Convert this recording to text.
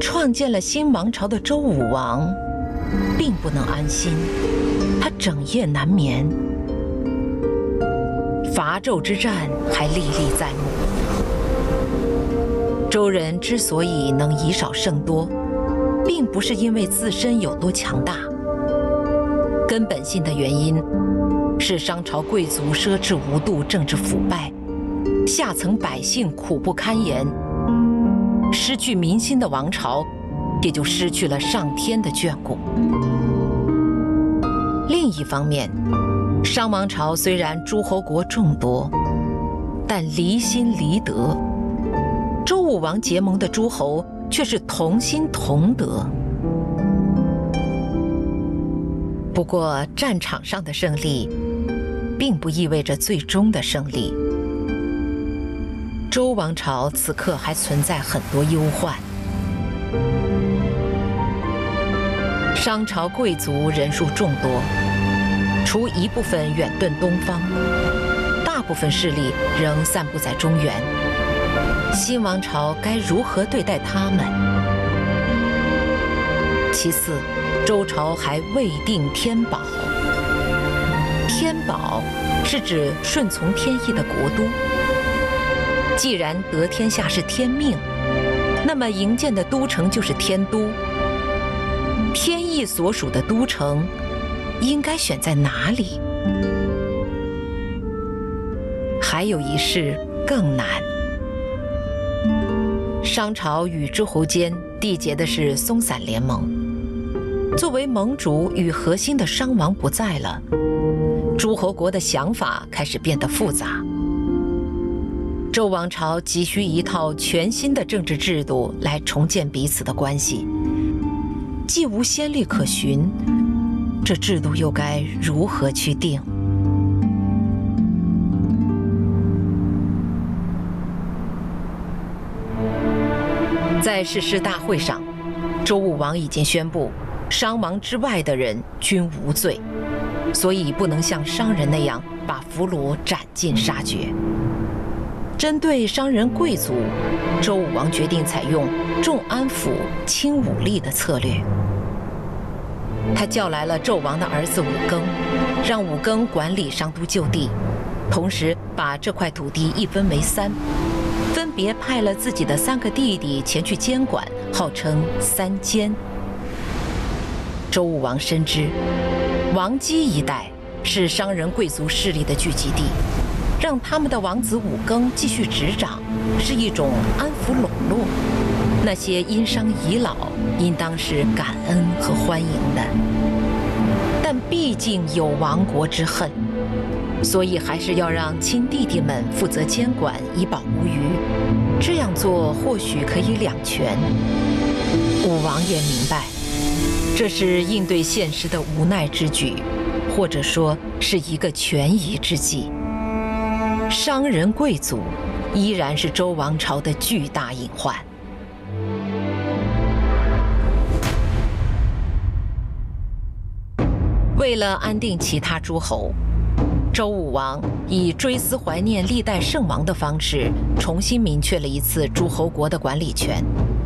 创建了新王朝的周武王，并不能安心，他整夜难眠。伐纣之战还历历在目。周人之所以能以少胜多，并不是因为自身有多强大，根本性的原因是商朝贵族奢侈无度，政治腐败，下层百姓苦不堪言。失去民心的王朝，也就失去了上天的眷顾。另一方面，商王朝虽然诸侯国众多，但离心离德。周武王结盟的诸侯却是同心同德。不过，战场上的胜利，并不意味着最终的胜利。周王朝此刻还存在很多忧患。商朝贵族人数众多，除一部分远遁东方，大部分势力仍散布在中原。新王朝该如何对待他们？其次，周朝还未定天宝。天宝是指顺从天意的国都。既然得天下是天命，那么营建的都城就是天都。天意所属的都城，应该选在哪里？还有一事更难。商朝与诸侯间缔结的是松散联盟，作为盟主与核心的商王不在了，诸侯国的想法开始变得复杂。周王朝急需一套全新的政治制度来重建彼此的关系，既无先例可循，这制度又该如何去定？在誓师大会上，周武王已经宣布，商王之外的人均无罪，所以不能像商人那样把俘虏斩尽杀绝。针对商人贵族，周武王决定采用重安抚、轻武力的策略。他叫来了纣王的儿子武庚，让武庚管理商都旧地，同时把这块土地一分为3，分别派了自己的3个弟弟前去监管，号称3监。周武王深知，王畿一带是商人贵族势力的聚集地，让他们的王子武庚继续执掌，是一种安抚笼络。那些因商遗老，应当是感恩和欢迎的。但毕竟有亡国之恨，所以还是要让亲弟弟们负责监管，以保无虞。这样做或许可以两全。武王也明白，这是应对现实的无奈之举，或者说是一个权宜之计。商人贵族依然是周王朝的巨大隐患。为了安定其他诸侯，周武王以追思怀念历代圣王的方式，重新明确了一次诸侯国的管理权。